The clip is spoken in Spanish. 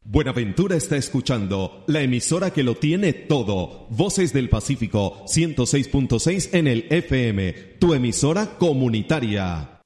Buenaventura está escuchando la emisora que lo tiene todo. Voces del Pacífico 106.6 en el FM, tu emisora comunitaria.